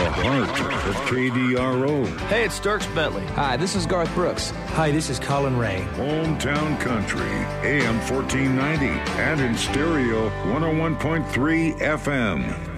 the heart of KDRO. Hey, it's Dierks Bentley. Hi, this is Garth Brooks. Hi, this is Colin Ray. Hometown Country, AM 1490, and in stereo 101.3 FM.